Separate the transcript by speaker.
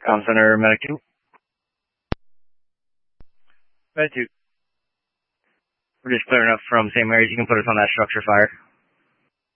Speaker 1: Comm Center, Medic 2. Medic 2. We're just clearing up from St. Mary's. You can put us on that structure fire.